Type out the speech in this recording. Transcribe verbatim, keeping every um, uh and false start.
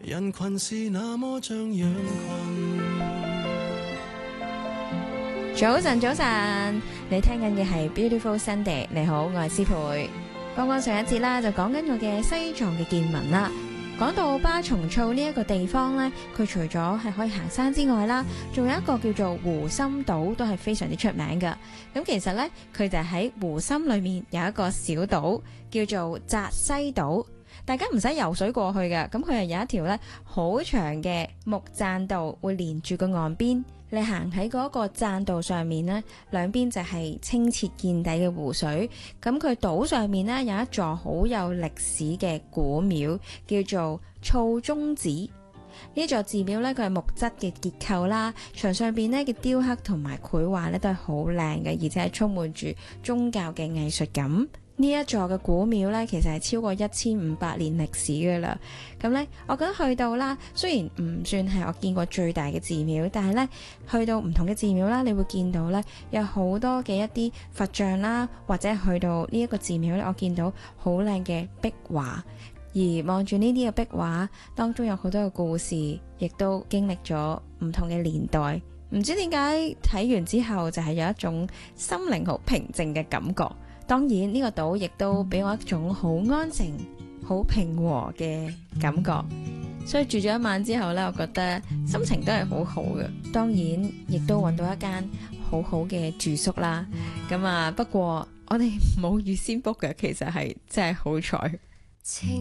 人群是那麼像羊群。 早晨，早晨，你聽緊嘅係 Beautiful Sunday。你好，我係思培。剛剛上一節啦，就講緊我嘅西藏嘅見聞啦。講到巴松措呢一個地方呢，佢除咗係可以行山之外啦，仲有一個叫做湖心島，都係非常之出名噶。咁其實呢，佢就喺湖心裏面有一個小島，叫做扎西島。大家唔使游水過去嘅，咁佢係有一條咧好長嘅木棧道，會連住個岸邊。你行喺嗰個棧道上面呢，兩邊就係清澈見底嘅湖水。咁佢島上面呢，有一座好有歷史嘅古廟，叫做措宗寺。呢座寺廟呢，佢係木質嘅結構啦，牆上邊呢嘅雕刻同埋繪畫呢，都係好靚嘅，而且係充滿住宗教嘅藝術感。呢一座嘅古廟呢，其實係超過一千五百年歷史噶啦。咁呢，我覺得去到啦，雖然唔算係我見過最大嘅寺廟，但係呢，去到唔同嘅寺廟啦，你會見到呢，有好多嘅一啲佛像啦，或者去到呢一個寺廟呢，我見到好靚嘅壁畫。而望住呢啲嘅壁畫當中有好多嘅故事，亦都經歷咗唔同嘅年代。唔知點解睇完之後就係有一種心靈好平靜嘅感覺。當然呢個島亦都俾我一種好安靜、好平和嘅感覺，所以住咗一晚之後呢，我覺得心情都係好好嘅。當然亦都揾到一間好好嘅住宿啦。咁啊，不過我哋冇預先 book 嘅，其實係真係好彩。